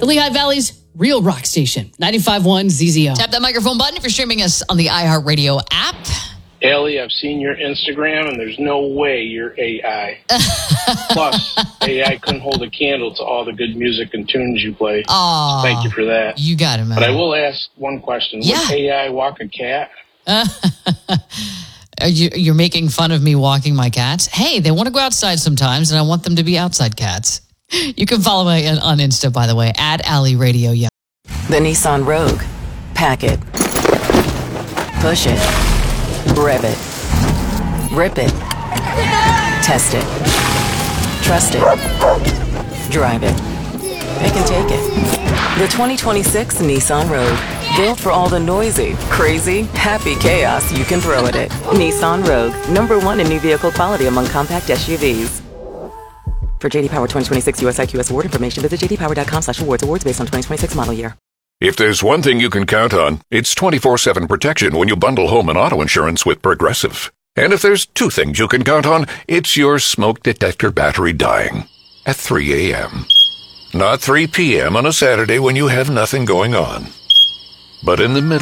the Lehigh Valley's real rock station, 95.1 ZZO. Tap that microphone button if you're streaming us on the iHeartRadio app. Allie, I've seen your Instagram, and there's no way you're AI. Plus, AI couldn't hold a candle to all the good music and tunes you play. Aw, so thank you for that. You got it, man. But I will ask one question. Yeah. Would AI walk a cat? You're making fun of me walking my cats? Hey, they want to go outside sometimes, and I want them to be outside cats. You can follow me on Insta, by the way, at Alley Radio. Yeah. The Nissan Rogue. Pack it. Push it. Rev it. Rip it. Test it. Trust it. Drive it. Pick and take it. The 2026 Nissan Rogue. Built for all the noisy, crazy, happy chaos you can throw at it. Nissan Rogue. #1 in new vehicle quality among compact SUVs. For JD Power 2026 US IQS award information, visit jdpower.com/awards. Awards based on 2026 model year. If there's one thing you can count on, it's 24/7 protection when you bundle home and auto insurance with Progressive. And if there's two things you can count on, it's your smoke detector battery dying at 3 a.m. Not 3 p.m. on a Saturday when you have nothing going on, but in the middle